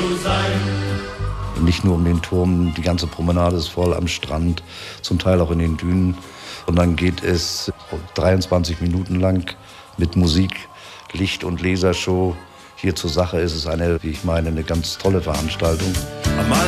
zu sein. Nicht nur um den Turm, die ganze Promenade ist voll am Strand, zum Teil auch in den Dünen. Und dann geht es 23 Minuten lang mit Musik, Licht- und Lasershow. Hier zur Sache ist es eine, wie ich meine, eine ganz tolle Veranstaltung.